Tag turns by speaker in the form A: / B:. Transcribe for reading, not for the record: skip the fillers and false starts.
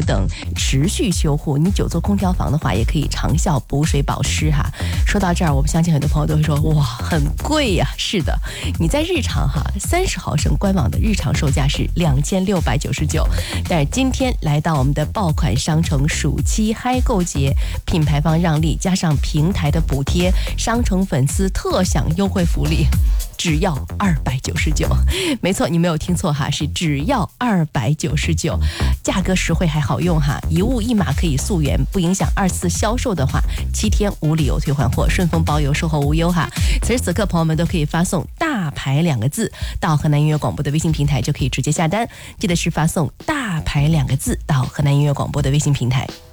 A: 等持续修护。你久坐空调房的话，也可以长效补水保湿哈。说到这儿，我们相信很多朋友都会说，哇，很贵呀。是的，你在日常30毫升官网的日常售价是2699，但是今天来到我们的爆款商城暑期嗨购节，品牌方让利加上平台的补贴，商城粉丝特享优惠福利，只要299。没错，你没有听错哈，是只要299，价格实惠还好用哈，一物一码可以溯源，不影响2次销售的话，7天无理由退换货，顺丰包邮，售后无忧哈。此时此刻，朋友们都可以发送大牌2个字到河南音乐广播的微信平台，就可以直接下单。记得是发送大牌2个字到河南音乐广播的微信平台。